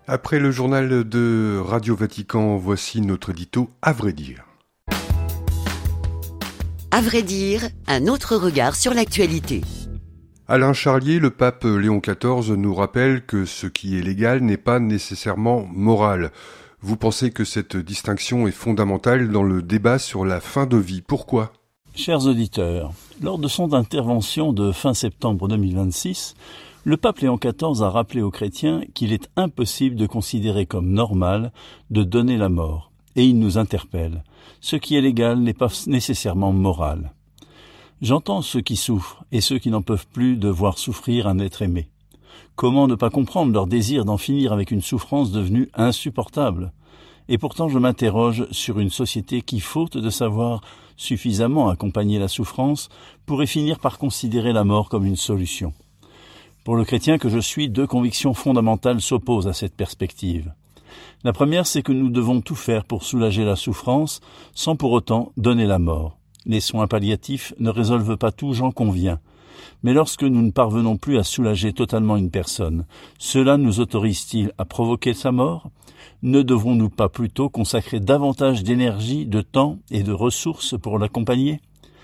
Après le journal de Radio Vatican, voici notre édito À vrai dire. À vrai dire, un autre regard sur l'actualité. Alain Charlier, le pape Léon XIV, nous rappelle que ce qui est légal n'est pas nécessairement moral. Vous pensez que cette distinction est fondamentale dans le débat sur la fin de vie. Pourquoi ? Chers auditeurs, lors de son intervention de fin septembre 2026, le pape Léon XIV a rappelé aux chrétiens qu'il est impossible de considérer comme normal de donner la mort. Et il nous interpelle. Ce qui est légal n'est pas nécessairement moral. J'entends ceux qui souffrent et ceux qui n'en peuvent plus de voir souffrir un être aimé. Comment ne pas comprendre leur désir d'en finir avec une souffrance devenue insupportable ? Et pourtant je m'interroge sur une société qui, faute de savoir suffisamment accompagner la souffrance, pourrait finir par considérer la mort comme une solution. Pour le chrétien que je suis, deux convictions fondamentales s'opposent à cette perspective. La première, c'est que nous devons tout faire pour soulager la souffrance, sans pour autant donner la mort. Les soins palliatifs ne résolvent pas tout, j'en conviens. Mais lorsque nous ne parvenons plus à soulager totalement une personne, cela nous autorise-t-il à provoquer sa mort ? Ne devons-nous pas plutôt consacrer davantage d'énergie, de temps et de ressources pour l'accompagner ?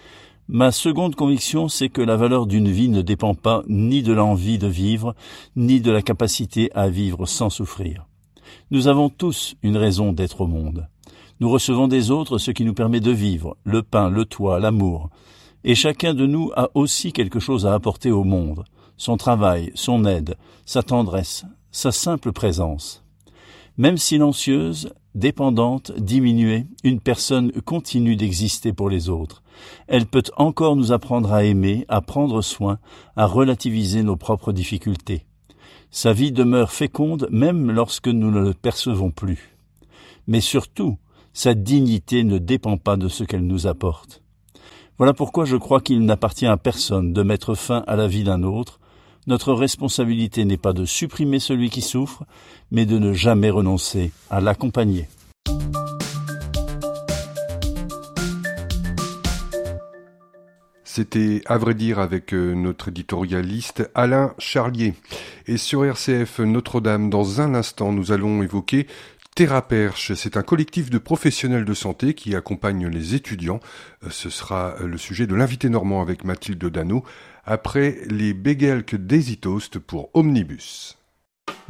Ma seconde conviction, c'est que la valeur d'une vie ne dépend pas ni de l'envie de vivre, ni de la capacité à vivre sans souffrir. Nous avons tous une raison d'être au monde. Nous recevons des autres ce qui nous permet de vivre, le pain, le toit, l'amour. Et chacun de nous a aussi quelque chose à apporter au monde, son travail, son aide, sa tendresse, sa simple présence. Même silencieuse, dépendante, diminuée, une personne continue d'exister pour les autres. Elle peut encore nous apprendre à aimer, à prendre soin, à relativiser nos propres difficultés. Sa vie demeure féconde même lorsque nous ne le percevons plus. Mais surtout, sa dignité ne dépend pas de ce qu'elle nous apporte. Voilà pourquoi je crois qu'il n'appartient à personne de mettre fin à la vie d'un autre. Notre responsabilité n'est pas de supprimer celui qui souffre, mais de ne jamais renoncer à l'accompagner. C'était À vrai dire avec notre éditorialiste Alain Charlier. Et sur RCF Notre-Dame, dans un instant, nous allons évoquer Theraperche. C'est un collectif de professionnels de santé qui accompagne les étudiants. Ce sera le sujet de l'invité normand avec Mathilde Dano, après les Begelk Daisy Toast pour Omnibus.